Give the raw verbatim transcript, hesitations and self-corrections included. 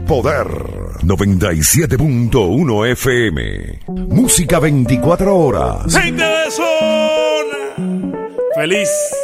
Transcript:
poder. noventa y siete punto uno F M. Música veinticuatro horas. Gente de zona. Feliz